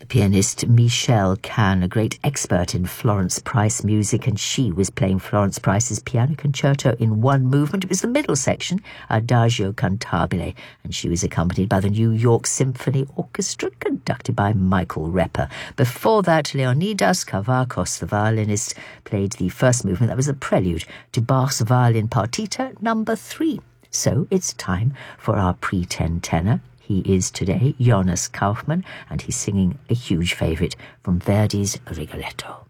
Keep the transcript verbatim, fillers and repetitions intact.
Pianist Michelle Cann, a great expert in Florence Price music, and she was playing Florence Price's piano concerto in one movement. It was the middle section, Adagio Cantabile, and she was accompanied by the New York Symphony Orchestra, conducted by Michael Repper. Before that, Leonidas Kavakos, the violinist, played the first movement. That was a prelude to Bach's Violin Partita number three. So it's time for our pre-ten tenor. He is today Jonas Kaufmann, and he's singing a huge favourite from Verdi's Rigoletto.